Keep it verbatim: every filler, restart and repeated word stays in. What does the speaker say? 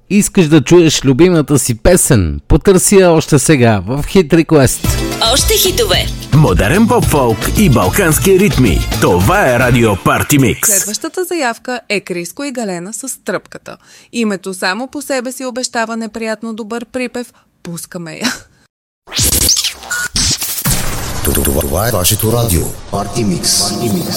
Искаш да чуеш любимата си песен? Потърси я още сега в Hit Request. Още хитове. Модерен поп-фолк и балкански ритми. Това е Радио Парти Микс. Следващата заявка е Криско и Галена с Тръпката. Името само по себе си обещава неприятно добър припев. Пускаме я. Това е вашето радио. Парти Микс.